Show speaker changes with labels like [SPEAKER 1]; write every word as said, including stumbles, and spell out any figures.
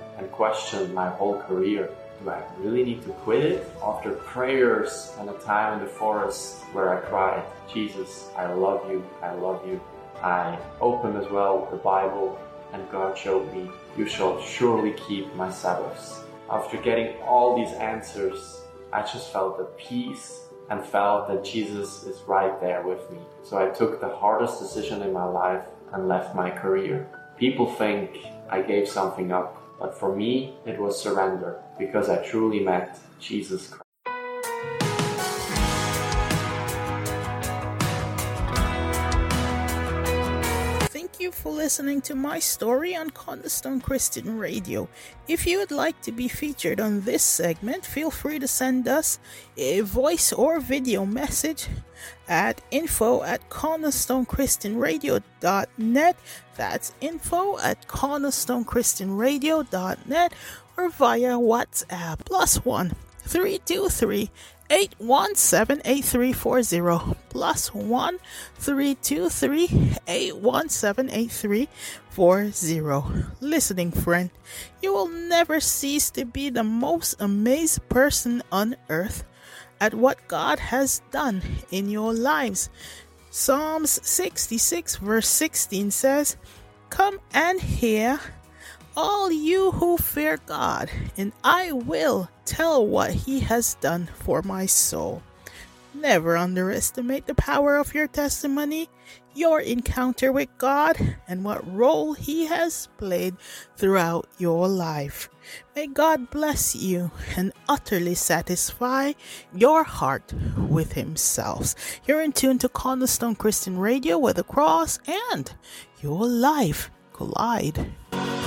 [SPEAKER 1] and questioned my whole career. Do I really need to quit it? After prayers and a time in the forest where I cried, Jesus, I love you, I love you. I opened as well the Bible, and God showed me, you shall surely keep my Sabbaths. After getting all these answers, I just felt at peace and felt that Jesus is right there with me. So I took the hardest decision in my life and left my career. People think I gave something up, but for me it was surrender, because I truly met Jesus Christ.
[SPEAKER 2] Thank you for listening to my story on Cornerstone Christian Radio. If you would like to be featured on this segment, feel free to send us a voice or video message at info at cornerstonechristianradio dot net. That's info at cornerstonechristianradio dot net, or via WhatsApp plus one three two three eight one seven eight three four zero plus one three two three eight one seven eight three four zero. Listening friend, you will never cease to be the most amazed person on earth at what God has done in your lives. Psalms sixty-six verse sixteen says, "Come and hear, all you who fear God, and I will tell what he has done for my soul." Never underestimate the power of your testimony, your encounter with God, and what role he has played throughout your life. May God bless you and utterly satisfy your heart with himself. You're in tune to Cornerstone Christian Radio, where the cross and your life collide.